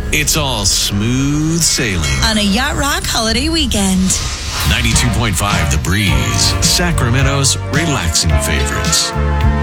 it's all smooth sailing. On a Yacht Rock holiday weekend. 92.5 The Breeze, Sacramento's relaxing favorites.